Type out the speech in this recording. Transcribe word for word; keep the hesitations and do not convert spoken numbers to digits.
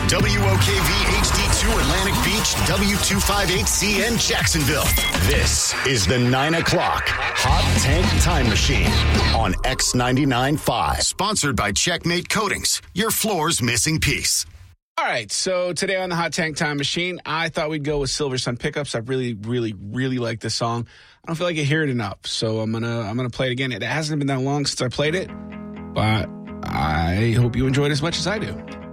W O K V H D two Atlantic Beach, W two fifty-eight C N Jacksonville. This is the nine o'clock Hot Tank Time Machine on X ninety-nine point five. Sponsored by Checkmate Coatings, your floor's missing piece. All right, so today on the Hot Tank Time Machine, I thought we'd go with Silver Sun Pickups. I really, really, really like this song. I don't feel like I hear it enough, so I'm gonna I'm gonna play it again. It hasn't been that long since I played it, but I hope you enjoy it as much as I do.